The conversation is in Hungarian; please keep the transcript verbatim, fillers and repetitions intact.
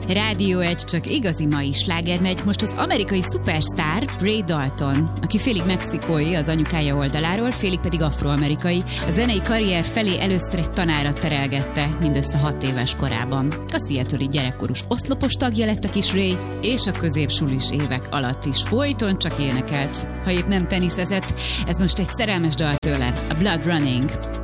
Rádió egy csak igazi mai sláger megy. Most az amerikai szupersztár Ray Dalton, aki félig mexikói az anyukája oldaláról, félig pedig afroamerikai, a zenei karrier felé először egy tanárat terelgette mindössze hat éves korában. A Seattle-i gyerekkorús oszlopos tagja lett a kis Ray, és a középsulis évek alatt is folyton csak énekelt. Ha épp nem teniszezett, ez most egy szerelmes dal tőle, a Blood Running.